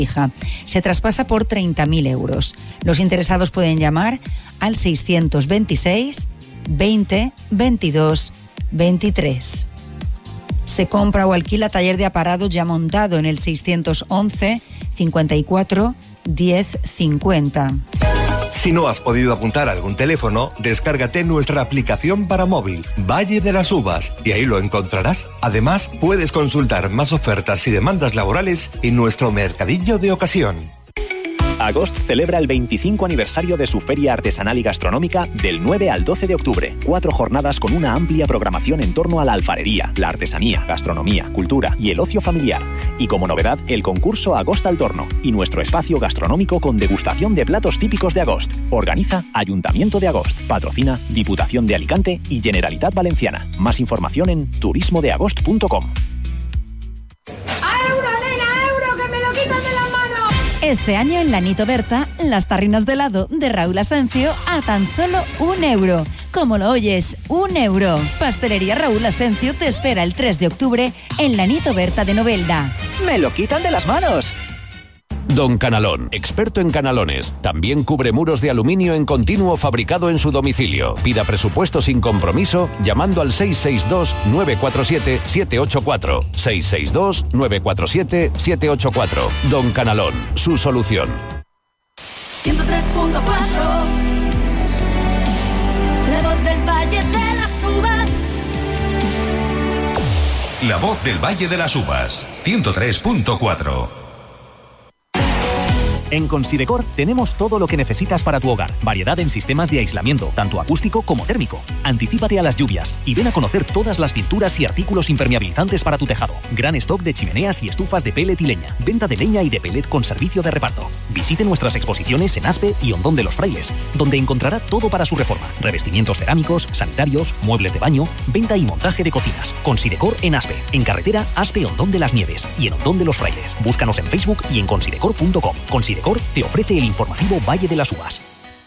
fija. Se traspasa por 30.000 euros. Los interesados pueden llamar al 626 20 22 23. Se compra o alquila taller de aparato ya montado en el 611 54 10 50. Si no has podido apuntar a algún teléfono, descárgate nuestra aplicación para móvil, Valle de las Uvas, y ahí lo encontrarás. Además, puedes consultar más ofertas y demandas laborales en nuestro mercadillo de ocasión. Agost celebra el 25 aniversario de su feria artesanal y gastronómica del 9 al 12 de octubre. 4 jornadas con una amplia programación en torno a la alfarería, la artesanía, gastronomía, cultura y el ocio familiar. Y como novedad, el concurso Agost al Torno y nuestro espacio gastronómico con degustación de platos típicos de Agost. Organiza Ayuntamiento de Agost. Patrocina Diputación de Alicante y Generalitat Valenciana. Más información en turismodeagost.com. Este año en la Nito Berta, las tarrinas de helado de Raúl Asencio a tan solo €1. Como lo oyes, €1. Pastelería Raúl Asencio te espera el 3 de octubre en la Nito Berta de Novelda. ¡Me lo quitan de las manos! Don Canalón, experto en canalones. También cubre muros de aluminio en continuo fabricado en su domicilio. Pida presupuesto sin compromiso llamando al 662-947-784. 662-947-784. Don Canalón, su solución. 103.4 La voz del Valle de las Uvas. La voz del Valle de las Uvas. 103.4. En Considecor tenemos todo lo que necesitas para tu hogar. Variedad en sistemas de aislamiento, tanto acústico como térmico. Anticípate a las lluvias y ven a conocer todas las pinturas y artículos impermeabilizantes para tu tejado. Gran stock de chimeneas y estufas de pellet y leña. Venta de leña y de pellet con servicio de reparto. Visite nuestras exposiciones en Aspe y Hondón de los Frailes, donde encontrará todo para su reforma. Revestimientos cerámicos, sanitarios, muebles de baño, venta y montaje de cocinas. Considecor en Aspe, en carretera Aspe-Hondón de las Nieves y en Hondón de los Frailes. Búscanos en Facebook y en considecor.com. Considecor te ofrece el informativo Valle de las Uvas.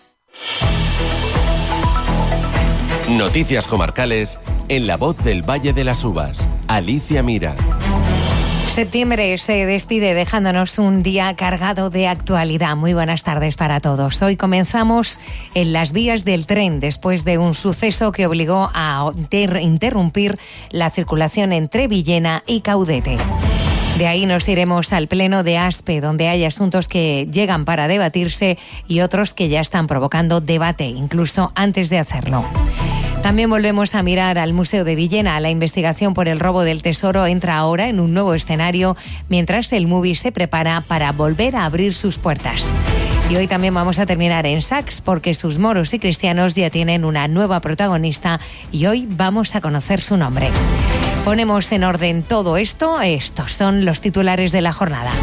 Noticias comarcales en La Voz del Valle de las Uvas. Alicia Mira. Septiembre se despide dejándonos un día cargado de actualidad. Muy buenas tardes para todos. Hoy comenzamos en las vías del tren después de un suceso que obligó a interrumpir la circulación entre Villena y Caudete. De ahí nos iremos al Pleno de Aspe, donde hay asuntos que llegan para debatirse y otros que ya están provocando debate, incluso antes de hacerlo. También volvemos a mirar al Museo de Villena. La investigación por el robo del tesoro entra ahora en un nuevo escenario, mientras el MUVI se prepara para volver a abrir sus puertas. Y hoy también vamos a terminar en Sax, porque sus moros y cristianos ya tienen una nueva protagonista y hoy vamos a conocer su nombre. Ponemos en orden todo esto. Estos son los titulares de la jornada.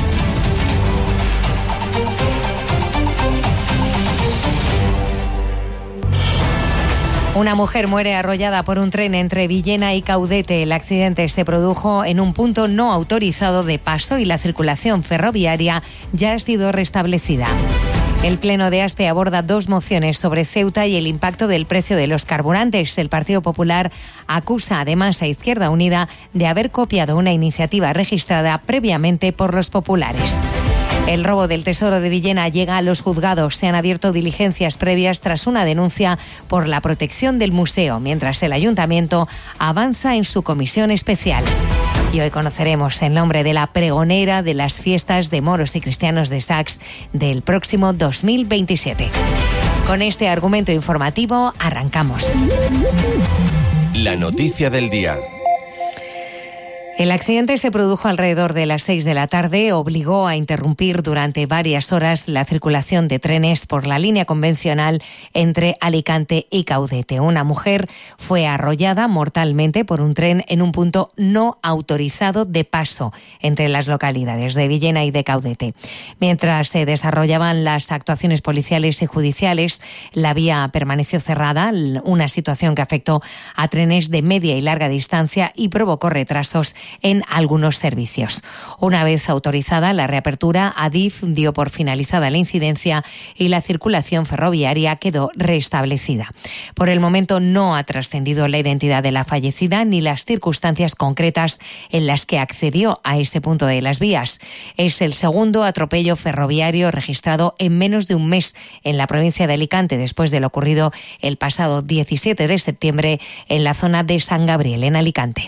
Una mujer muere arrollada por un tren entre Villena y Caudete. El accidente se produjo en un punto no autorizado de paso y la circulación ferroviaria ya ha sido restablecida. El Pleno de Aspe aborda 2 mociones sobre Ceuta y el impacto del precio de los carburantes. El Partido Popular acusa además a Izquierda Unida de haber copiado una iniciativa registrada previamente por los populares. El robo del tesoro de Villena llega a los juzgados. Se han abierto diligencias previas tras una denuncia por la protección del museo, mientras el ayuntamiento avanza en su comisión especial. Y hoy conoceremos el nombre de la pregonera de las fiestas de moros y cristianos de Sax del próximo 2027. Con este argumento informativo arrancamos. La noticia del día. El accidente se produjo alrededor de las 6 de la tarde, obligó a interrumpir durante varias horas la circulación de trenes por la línea convencional entre Alicante y Caudete. Una mujer fue arrollada mortalmente por un tren en un punto no autorizado de paso entre las localidades de Villena y de Caudete. Mientras se desarrollaban las actuaciones policiales y judiciales, la vía permaneció cerrada, una situación que afectó a trenes de media y larga distancia y provocó retrasos en algunos servicios. Una vez autorizada la reapertura, Adif dio por finalizada la incidencia y la circulación ferroviaria quedó restablecida. Por el momento no ha trascendido la identidad de la fallecida ni las circunstancias concretas en las que accedió a ese punto de las vías. Es el segundo atropello ferroviario registrado en menos de un mes en la provincia de Alicante, después de lo ocurrido el pasado 17 de septiembre en la zona de San Gabriel, en Alicante.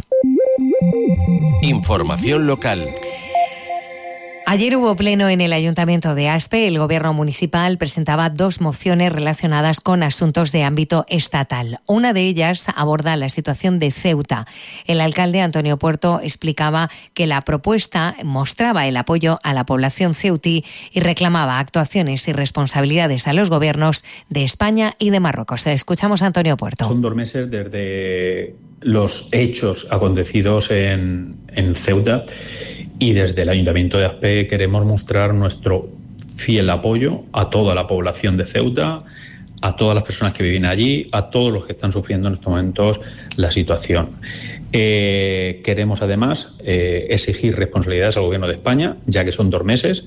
Información local. Ayer hubo pleno en el Ayuntamiento de Aspe. El Gobierno municipal presentaba 2 mociones relacionadas con asuntos de ámbito estatal. Una de ellas aborda la situación de Ceuta. El alcalde Antonio Puerto explicaba que la propuesta mostraba el apoyo a la población ceutí y reclamaba actuaciones y responsabilidades a los gobiernos de España y de Marruecos. Escuchamos a Antonio Puerto. Son 2 meses desde los hechos acontecidos en Ceuta. Y desde el Ayuntamiento de Aspe queremos mostrar nuestro fiel apoyo a toda la población de Ceuta, a todas las personas que viven allí, a todos los que están sufriendo en estos momentos la situación. Queremos además exigir responsabilidades al Gobierno de España, ya que son 2 meses,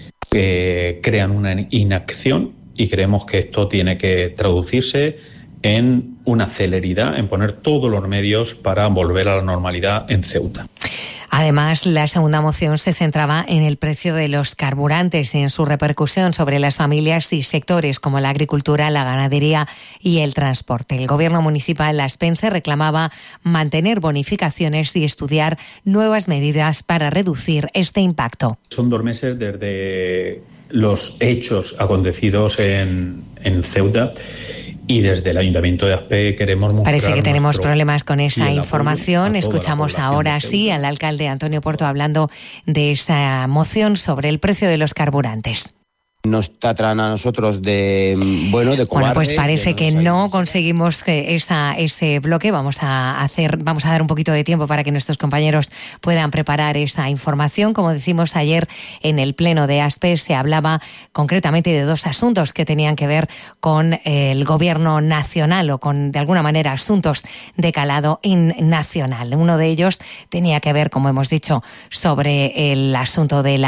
crean una inacción y creemos que esto tiene que traducirse en una celeridad, en poner todos los medios para volver a la normalidad en Ceuta. Además, la segunda moción se centraba en el precio de los carburantes y en su repercusión sobre las familias y sectores como la agricultura, la ganadería y el transporte. El Gobierno municipal aspense reclamaba mantener bonificaciones y estudiar nuevas medidas para reducir este impacto. Son 2 meses desde los hechos acontecidos en Ceuta. Y desde el Ayuntamiento de Aspe queremos mostrar... Parece que tenemos problemas con esa información. Escuchamos ahora sí al alcalde Antonio Puerto hablando de esa moción sobre el precio de los carburantes. Nos tratan a nosotros de cobardes. Bueno, pues parece que no conseguimos ese bloque. Vamos a dar un poquito de tiempo para que nuestros compañeros puedan preparar esa información. Como decimos ayer en el pleno de Aspe, se hablaba concretamente de 2 asuntos que tenían que ver con el gobierno nacional o con, de alguna manera, asuntos de calado nacional. Uno de ellos tenía que ver, como hemos dicho, sobre el asunto de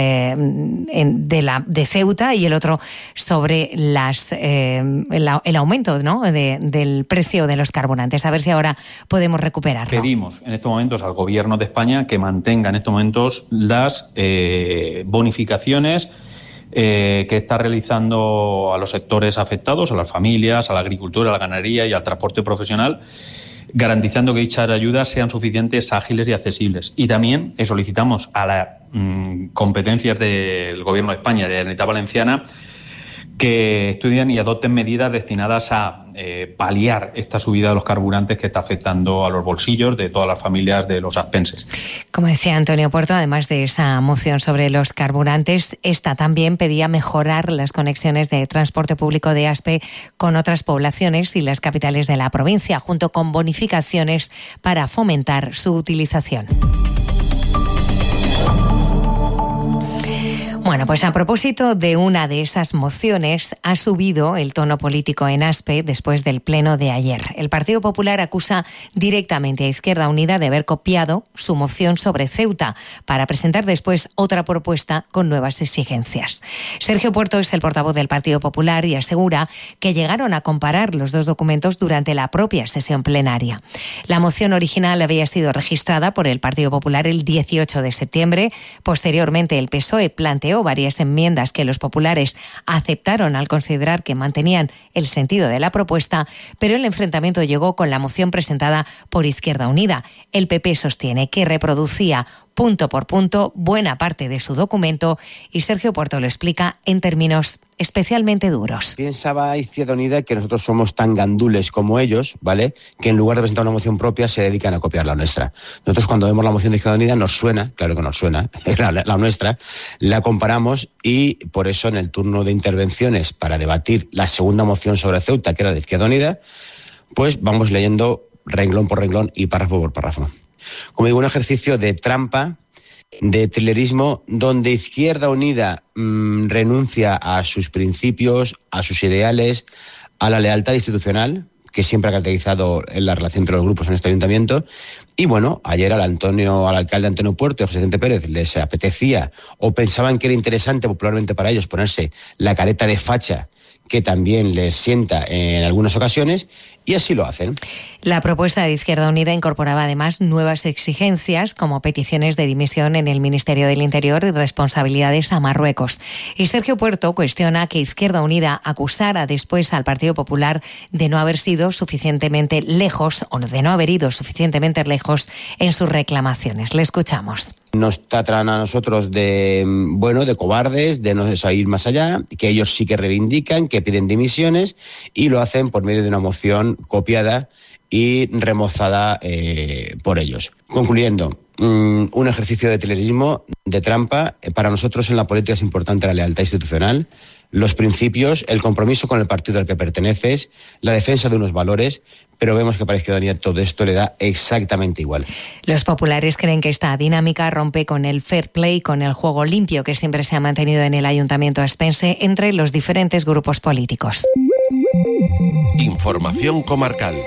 Ceuta, y el otro sobre el aumento, ¿no?, del precio de los carburantes. A ver si ahora podemos recuperarlo. Pedimos en estos momentos al Gobierno de España que mantenga en estos momentos las bonificaciones que está realizando a los sectores afectados, a las familias, a la agricultura, a la ganadería y al transporte profesional, garantizando que dichas ayudas sean suficientes, ágiles y accesibles. Y también solicitamos a las competencias del Gobierno de España y de la Generalitat Valenciana que estudien y adopten medidas destinadas a paliar esta subida de los carburantes que está afectando a los bolsillos de todas las familias de los aspenses. Como decía Antonio Puerto, además de esa moción sobre los carburantes, esta también pedía mejorar las conexiones de transporte público de Aspe con otras poblaciones y las capitales de la provincia, junto con bonificaciones para fomentar su utilización. Bueno, pues a propósito de una de esas mociones, ha subido el tono político en Aspe después del pleno de ayer. El Partido Popular acusa directamente a Izquierda Unida de haber copiado su moción sobre Ceuta para presentar después otra propuesta con nuevas exigencias. Sergio Puerto es el portavoz del Partido Popular y asegura que llegaron a comparar los 2 documentos durante la propia sesión plenaria. La moción original había sido registrada por el Partido Popular el 18 de septiembre. Posteriormente, el PSOE planteó varias enmiendas que los populares aceptaron al considerar que mantenían el sentido de la propuesta, pero el enfrentamiento llegó con la moción presentada por Izquierda Unida. El PP sostiene que reproducía punto por punto buena parte de su documento y Sergio Puerto lo explica en términos especialmente duros. Pensaba Izquierda Unida que nosotros somos tan gandules como ellos, ¿vale?, que en lugar de presentar una moción propia se dedican a copiar la nuestra. Nosotros cuando vemos la moción de Izquierda Unida nos suena, claro que nos suena, la nuestra, la comparamos y por eso en el turno de intervenciones para debatir la segunda moción sobre Ceuta, que era de Izquierda Unida, pues vamos leyendo renglón por renglón y párrafo por párrafo. Como digo, un ejercicio de trampa, de trilerismo, donde Izquierda Unida renuncia a sus principios, a sus ideales, a la lealtad institucional, que siempre ha caracterizado la relación entre los grupos en este ayuntamiento. Y bueno, ayer al alcalde Antonio Puerto y a José Vicente Pérez les apetecía o pensaban que era interesante popularmente para ellos ponerse la careta de facha que también les sienta en algunas ocasiones, y así lo hacen. La propuesta de Izquierda Unida incorporaba además nuevas exigencias como peticiones de dimisión en el Ministerio del Interior y responsabilidades a Marruecos. Y Sergio Puerto cuestiona que Izquierda Unida acusara después al Partido Popular de no haber sido suficientemente lejos o de no haber ido suficientemente lejos en sus reclamaciones. Le escuchamos. Nos tratan a nosotros de cobardes, de no ir más allá, que ellos sí que reivindican, que piden dimisiones, y lo hacen por medio de una moción copiada y remozada por ellos. Concluyendo, un ejercicio de tilerismo, de trampa. Para nosotros en la política es importante la lealtad institucional, los principios, el compromiso con el partido al que perteneces, la defensa de unos valores, pero vemos que para Izquierda Unida todo esto le da exactamente igual. Los populares creen que esta dinámica rompe con el fair play, con el juego limpio que siempre se ha mantenido en el Ayuntamiento aspense entre los diferentes grupos políticos. Información comarcal.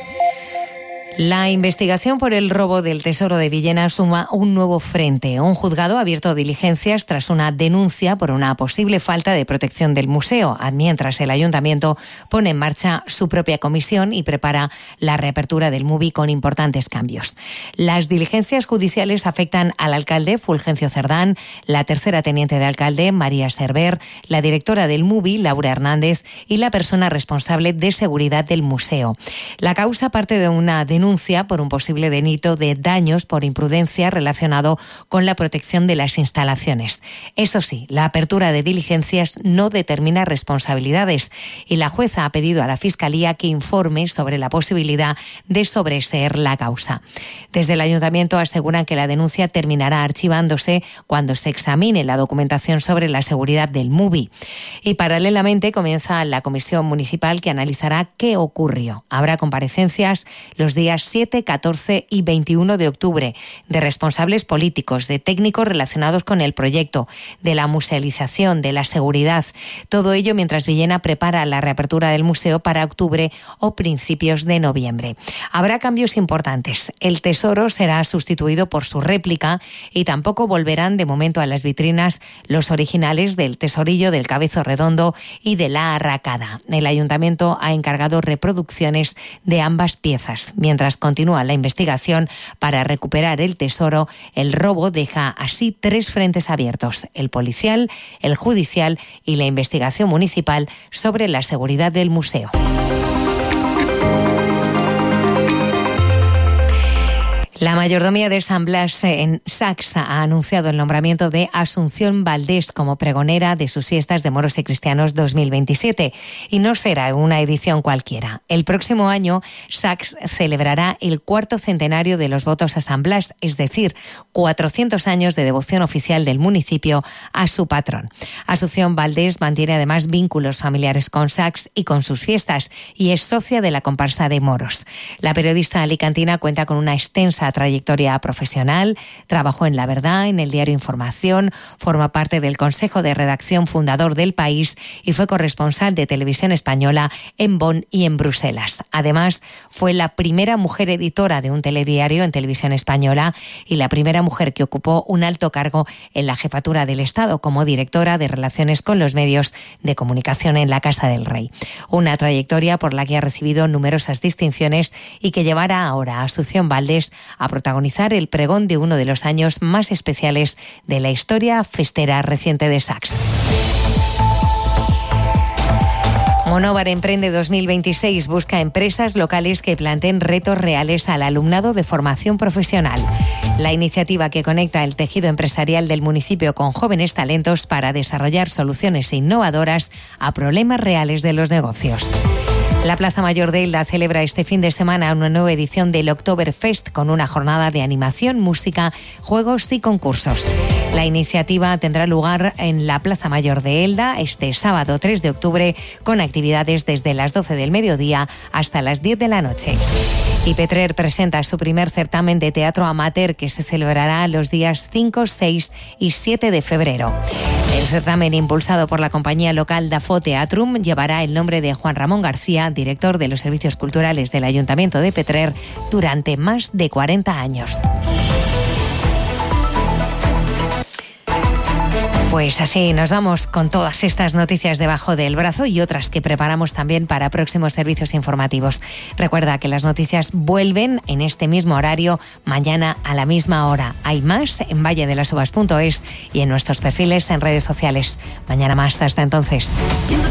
La investigación por el robo del Tesoro de Villena suma un nuevo frente. Un juzgado ha abierto diligencias tras una denuncia por una posible falta de protección del museo, mientras el Ayuntamiento pone en marcha su propia comisión y prepara la reapertura del MUBI con importantes cambios. Las diligencias judiciales afectan al alcalde Fulgencio Cerdán, la tercera teniente de alcalde María Server, la directora del MUBI Laura Hernández y la persona responsable de seguridad del museo. La causa parte de una denuncia por un posible delito de daños por imprudencia relacionado con la protección de las instalaciones. Eso sí, la apertura de diligencias no determina responsabilidades y la jueza ha pedido a la Fiscalía que informe sobre la posibilidad de sobreseer la causa. Desde el Ayuntamiento aseguran que la denuncia terminará archivándose cuando se examine la documentación sobre la seguridad del MUBI. Y paralelamente comienza la comisión municipal que analizará qué ocurrió. Habrá comparecencias los días 7, 14 y 21 de octubre de responsables políticos, de técnicos relacionados con el proyecto, de la musealización, de la seguridad. Todo ello mientras Villena prepara la reapertura del museo para octubre o principios de noviembre. Habrá cambios importantes. El tesoro será sustituido por su réplica y tampoco volverán de momento a las vitrinas los originales del tesorillo, del cabezo redondo y de la arracada. El Ayuntamiento ha encargado reproducciones de ambas piezas. Mientras continúa la investigación para recuperar el tesoro, el robo deja así 3 frentes abiertos: el policial, el judicial y la investigación municipal sobre la seguridad del museo. La mayordomía de San Blas en Sacs ha anunciado el nombramiento de Asunción Valdés como pregonera de sus fiestas de moros y cristianos 2027. Y no será una edición cualquiera. El próximo año, Sacs celebrará el 4º centenario de los votos a San Blas, es decir, 400 años de devoción oficial del municipio a su patrón. Asunción Valdés mantiene además vínculos familiares con Sacs y con sus fiestas y es socia de la comparsa de moros. La periodista alicantina cuenta con una extensa trayectoria profesional, trabajó en La Verdad, en el diario Información, forma parte del Consejo de Redacción fundador del País y fue corresponsal de Televisión Española en Bonn y en Bruselas. Además, fue la primera mujer editora de un telediario en Televisión Española y la primera mujer que ocupó un alto cargo en la jefatura del Estado como directora de Relaciones con los Medios de Comunicación en la Casa del Rey. Una trayectoria por la que ha recibido numerosas distinciones y que llevará ahora a Asunción Valdés a protagonizar el pregón de uno de los años más especiales de la historia festera reciente de Sacs. Monóvar Emprende 2026 busca empresas locales que planteen retos reales al alumnado de formación profesional. La iniciativa que conecta el tejido empresarial del municipio con jóvenes talentos para desarrollar soluciones innovadoras a problemas reales de los negocios. La Plaza Mayor de Elda celebra este fin de semana una nueva edición del Oktoberfest con una jornada de animación, música, juegos y concursos. La iniciativa tendrá lugar en la Plaza Mayor de Elda este sábado 3 de octubre con actividades desde las 12 del mediodía hasta las 10 de la noche. Y Petrer presenta su primer certamen de teatro amateur que se celebrará los días 5, 6 y 7 de febrero. El certamen, impulsado por la compañía local Dafo Teatrum, llevará el nombre de Juan Ramón García, director de los servicios culturales del Ayuntamiento de Petrer, durante más de 40 años. Pues así nos vamos con todas estas noticias debajo del brazo y otras que preparamos también para próximos servicios informativos. Recuerda que las noticias vuelven en este mismo horario mañana a la misma hora. Hay más en valledelasuvas.es y en nuestros perfiles en redes sociales. Mañana más, hasta entonces.